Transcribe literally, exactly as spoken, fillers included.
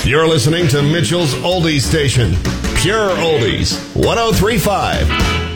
You're listening to Mitchell's Oldies Station. Pure Oldies. ten thirty-five.